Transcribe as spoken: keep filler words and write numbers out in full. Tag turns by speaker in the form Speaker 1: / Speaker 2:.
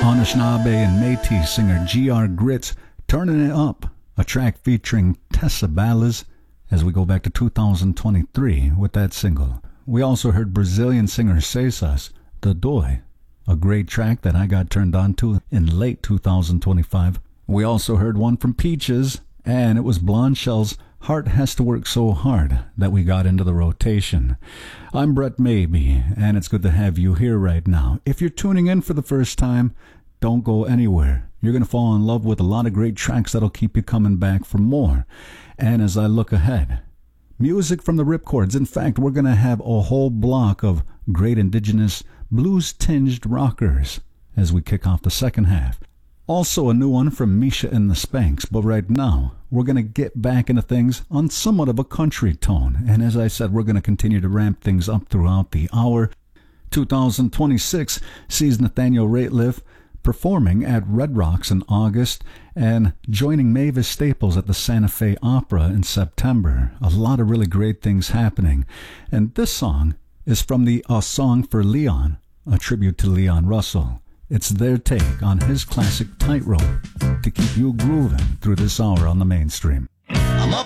Speaker 1: Anishinaabe and Métis singer G R Grits, Turning It Up, a track featuring Tessa Ballas, as we go back to two thousand twenty-three with that single. We also heard Brazilian singer Cesas, The Doi, a great track that I got turned on to in late two thousand twenty-five. We also heard one from Peaches, and it was Blonde Shell's Heart Has to Work So Hard that we got into the rotation. I'm Brett Maybe, and it's good to have you here right now. If you're tuning in for the first time, don't go anywhere. You're going to fall in love with a lot of great tracks that'll keep you coming back for more. And as I look ahead, music from the Ripcords. In fact, we're going to have a whole block of great indigenous blues-tinged rockers as we kick off the second half. Also a new one from Misha and the Spanks, but right now we're going to get back into things on somewhat of a country tone. And as I said, we're going to continue to ramp things up throughout the hour. two thousand twenty-six sees Nathaniel Rateliff performing at Red Rocks in August and joining Mavis Staples at the Santa Fe Opera in September. A lot of really great things happening. And this song is from the A Song for Leon, a tribute to Leon Russell. It's their take on his classic Tightrope to keep you grooving through this hour on the mainstream.